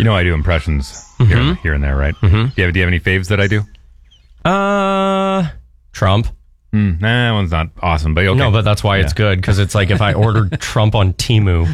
You know I do impressions here and there, right? Mm-hmm. Do you have any faves that I do? Trump. Nah, that one's not awesome, but okay. No, but that's why it's good, because it's like if I ordered Trump on Temu.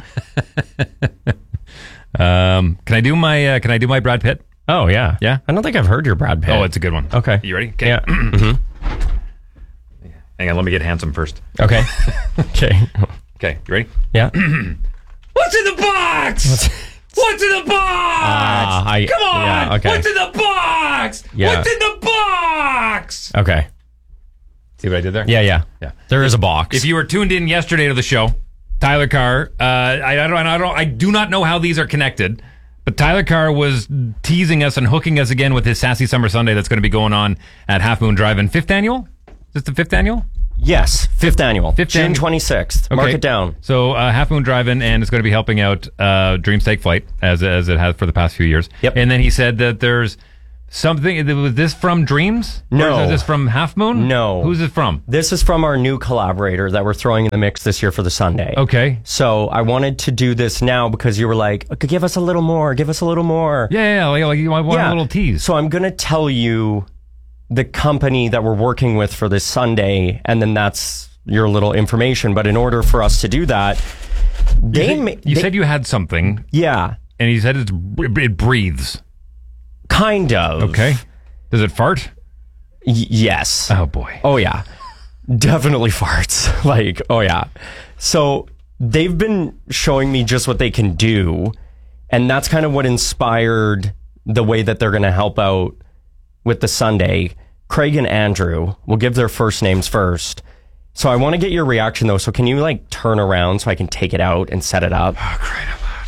Can I do my Brad Pitt? Oh, yeah. Yeah? I don't think I've heard your Brad Pitt. Oh, it's a good one. Okay. You ready? Okay. Yeah. Hang on, let me get handsome first. Okay. Okay. Okay, you ready? Yeah. What's in the box? What's in the box? Come on! Yeah, okay. What's in the box? Yeah. What's in the box? Okay. See what I did there? Yeah. Yeah. There is a box. If you were tuned in yesterday to the show, Tyler Carr, I do not know how these are connected, but Tyler Carr was teasing us and hooking us again with his Sassy Summer Sunday that's going to be going on at Half Moon Drive-In. 5th annual? Is this the 5th annual? Yes, 5th annual. Fifth June annual. 26th. Mark it down. So Half Moon Drive-In, and it's going to be helping out Dreams Take Flight, as it has for the past few years. Yep. And then he said that there's something. Was this from Dreams? No. Or is this from Half Moon? No. Who's it from? This is from our new collaborator that we're throwing in the mix this year for the Sunday. Okay. So I wanted to do this now because you were like, okay, give us a little more, give us a little more. Yeah, like you want a little tease. So I'm going to tell you the company that we're working with for this Sunday, and then that's your little information. But in order for us to do that, you said you had something. Yeah. And you said it breathes. Kind of. Okay. Does it fart? Yes. Oh, boy. Oh, yeah. Definitely farts. Like, oh, yeah. So they've been showing me just what they can do. And that's kind of what inspired the way that they're going to help out with the Sunday. Craig and Andrew, we'll give their first names first. So I want to get your reaction, though. So can you, like, turn around so I can take it out and set it up? Oh, great.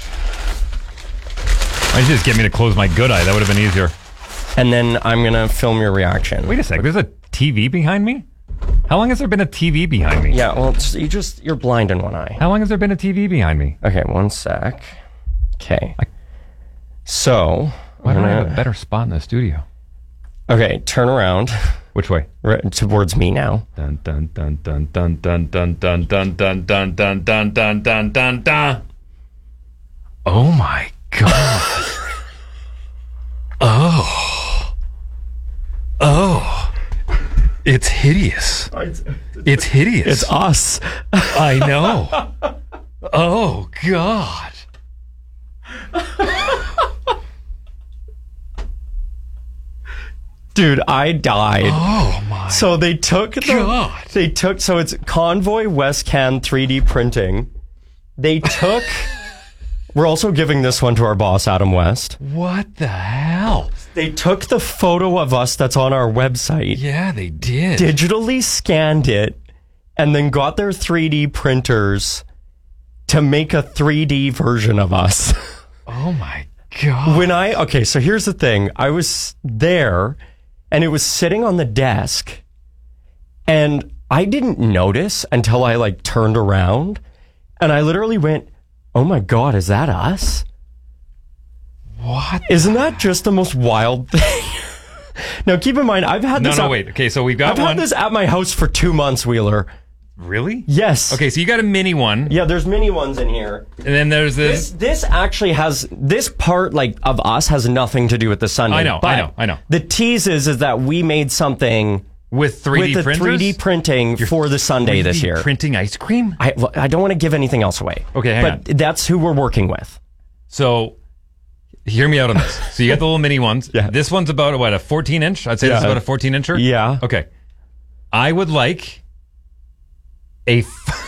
Why did you just get me to close my good eye? That would have been easier. And then I'm going to film your reaction. Wait a sec. There's a TV behind me? How long has there been a TV behind me? Yeah, well, you're blind in one eye. How long has there been a TV behind me? Okay, one sec. Okay. So, why don't I have a better spot in the studio? Okay, turn around. Which way? Right towards me now. Dun dun dun dun dun dun dun dun dun dun dun dun dun dun dun dun dun. Oh my God. Oh. It's hideous. It's hideous. It's us. I know. Oh, God. Dude, I died. Oh, my So they took God. So it's Convoy Westcan 3D printing. They took... We're also giving this one to our boss, Adam West. What the hell? They took the photo of us that's on our website. Yeah, they did. Digitally scanned it, and then got their 3D printers to make a 3D version of us. Oh my God. Okay, so here's the thing. I was there, and it was sitting on the desk, and I didn't notice until I like turned around, and I literally went, oh my God, is that us? What? Isn't that just the most wild thing? Now, keep in mind, I've had this... wait. Okay, so we've got I've had this at my house for 2 months, Wheeler. Really? Yes. Okay, so you got a mini one. Yeah, there's mini ones in here. And then there's this. This actually has... This part, like, of us has nothing to do with the Sunday. I know. The tease is that we made something... With 3D with the printers? 3D printing for the Sunday this year. Printing ice cream? I don't want to give anything else away. Okay, hang on. But that's who we're working with. So, hear me out on this. So you got the little mini ones. Yeah. This one's about, what, a 14-inch? I'd say this is about a 14-incher? Yeah. Okay. I would like a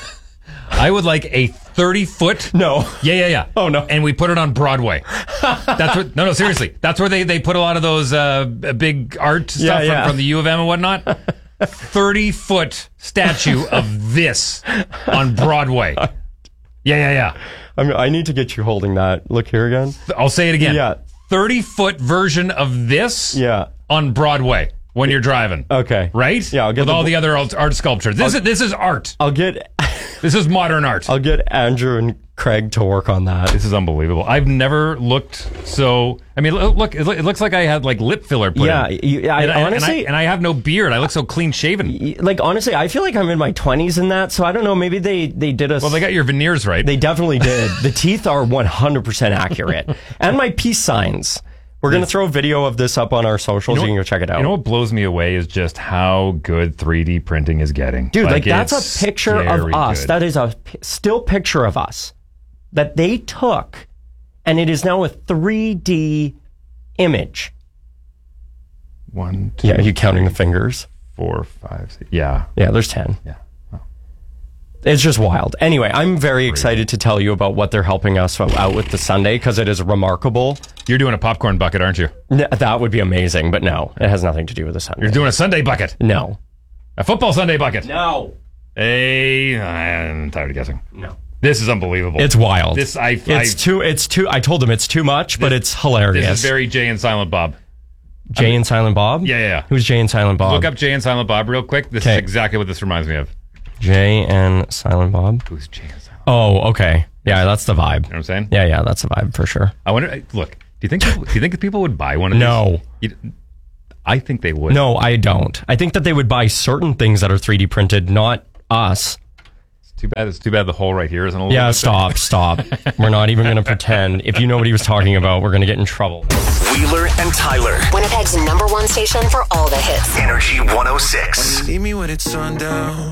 30-foot... No. Yeah. Oh, no. And we put it on Broadway. That's what... No, seriously. That's where they put a lot of those big art stuff from the U of M and whatnot. 30-foot statue of this on Broadway. Yeah. I need to get you holding that. Look here again. I'll say it again. Yeah. 30-foot version of this on Broadway when you're driving. Okay. Right? Yeah, I'll get with all the other art sculptures. This is art. I'll get... This is modern art. I'll get Andrew and Craig to work on that. This is unbelievable. I've never looked so. I mean, look, it looks like I had like lip filler put in. Honestly, I have no beard. I look so clean shaven. Like, honestly, I feel like I'm in my 20s in that, so I don't know. Maybe they did us. Well, they got your veneers right. They definitely did. The teeth are 100% accurate. And my peace signs. We're going to throw a video of this up on our socials. You can go check it out. You know what blows me away is just how good 3D printing is getting. Dude, like that's a picture of us. Good. That is a still picture of us that they took, and it is now a 3D image. 1, 2, yeah, are you counting the fingers? 4, 5, 6. Yeah. Yeah, there's 10. Yeah. It's just wild. Anyway, I'm very excited to tell you about what they're helping us out with the Sunday because it is remarkable. You're doing a popcorn bucket, aren't you? That would be amazing, but no, it has nothing to do with the Sunday. You're doing a Sunday bucket? No. A football Sunday bucket? No. I'm tired of guessing. No. This is unbelievable. It's wild. It's too. I told them it's too much, but it's hilarious. This is very Jay and Silent Bob. Jay and Silent Bob? Yeah. Who's Jay and Silent Bob? Look up Jay and Silent Bob real quick. This is exactly what this reminds me of. Jay and Silent Bob. Who's Jay and Silent Bob? Oh, okay. Yeah, that's the vibe. You know what I'm saying? Yeah, that's the vibe for sure. I wonder. Look, do you think people would buy one of these? No. I think they would. No, I don't. I think that they would buy certain things that are 3D printed, not us. It's too bad the hole right here isn't a little bit stop. We're not even going to pretend. If you know what he was talking about, we're going to get in trouble. Wheeler and Tyler. Winnipeg's #1 station for all the hits. Energy 106. Leave me when it's sundown.